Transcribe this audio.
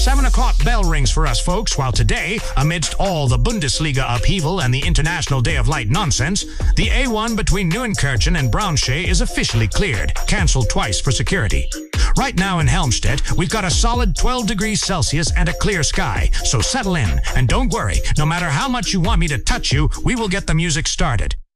7 o'clock bell rings for us folks, while today, amidst all the Bundesliga upheaval and the International Day of Light nonsense, the A1 between Neunkirchen and Braunschweig is officially cleared, cancelled twice for security. Right now in Helmstedt, we've got a solid 12 degrees Celsius and a clear sky, so settle in, and don't worry, no matter how much you want me to touch you, we will get the music started.